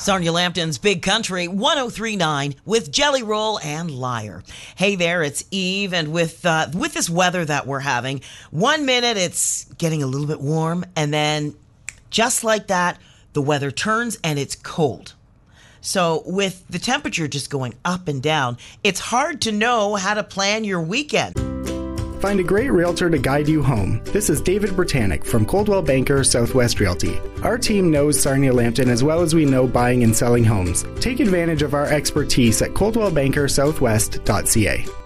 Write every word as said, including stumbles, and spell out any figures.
Sarnia Lambton's Big Country one oh three point nine with Jelly Roll and Liar. Hey there, it's Eve, and with uh, with this weather that we're having, one minute it's getting a little bit warm, and then just like that, the weather turns and it's cold. So with the temperature just going up and down, it's hard to know how to plan your weekend. Find a great realtor to guide you home. This is David Britannic from Coldwell Banker Southwest Realty. Our team knows Sarnia Lambton as well as we know buying and selling homes. Take advantage of our expertise at coldwell banker southwest dot c a.